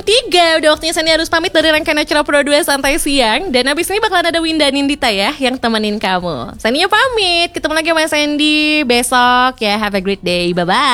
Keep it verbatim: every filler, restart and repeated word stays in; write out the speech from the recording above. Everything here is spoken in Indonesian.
tiga. Udah waktunya Sani harus pamit dari rangkaian acara Pro dua Santai Siang. Dan abis ini bakalan ada Winda Nindita ya yang temenin kamu. Saninya pamit, ketemu lagi sama Sandy besok ya. Have a great day, bye-bye.